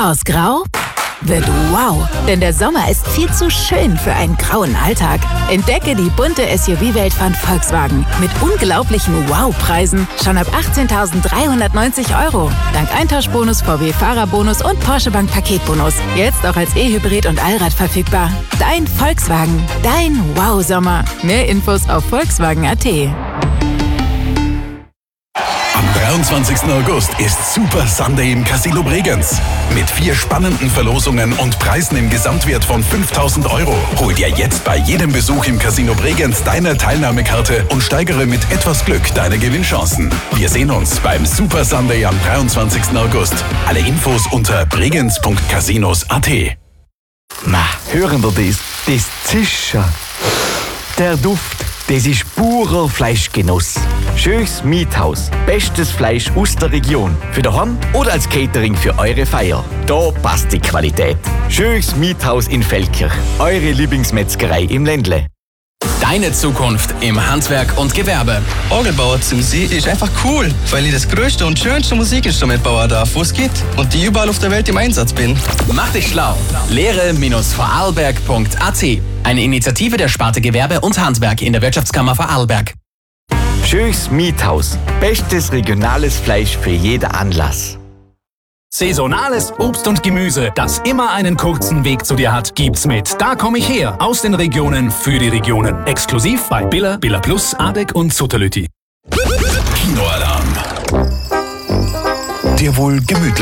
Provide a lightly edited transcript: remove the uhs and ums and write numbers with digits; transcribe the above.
Aus Grau wird wow, denn der Sommer ist viel zu schön für einen grauen Alltag. Entdecke die bunte SUV-Welt von Volkswagen mit unglaublichen Wow-Preisen schon ab 18.390 €. Dank Eintauschbonus, VW-Fahrerbonus und Porsche-Bank-Paketbonus. Jetzt auch als E-Hybrid und Allrad verfügbar. Dein Volkswagen, dein Wow-Sommer. Mehr Infos auf Volkswagen.at. Am 23. August ist Super Sunday im Casino Bregenz. Mit 4 spannenden Verlosungen und Preisen im Gesamtwert von 5.000 €. Hol dir jetzt bei jedem Besuch im Casino Bregenz deine Teilnahmekarte und steigere mit etwas Glück deine Gewinnchancen. Wir sehen uns beim Super Sunday am 23. August. Alle Infos unter bregenz.casinos.at. Hören wir das? Das Zischen. Der Duft, das ist purer Fleischgenuss. Schönes Miethaus. Bestes Fleisch aus der Region. Für daheim oder als Catering für eure Feier. Da passt die Qualität. Schönes Miethaus in Feldkirch. Eure Lieblingsmetzgerei im Ländle. Deine Zukunft im Handwerk und Gewerbe. Orgelbauer zum See ist einfach cool, weil ich das größte und schönste Musikinstrument bauen darf, wo es geht. Und die überall auf der Welt im Einsatz bin. Mach dich schlau. Lehre-vorarlberg.at. Eine Initiative der Sparte Gewerbe und Handwerk in der Wirtschaftskammer Vorarlberg. Schönes Miethaus. Bestes regionales Fleisch für jeden Anlass. Saisonales Obst und Gemüse, das immer einen kurzen Weg zu dir hat, gibt's mit Da komm ich her, aus den Regionen für die Regionen. Exklusiv bei Billa, Billa Plus, Adek und Sutterlütti. Kinoalarm. Dir wohl gemütlich.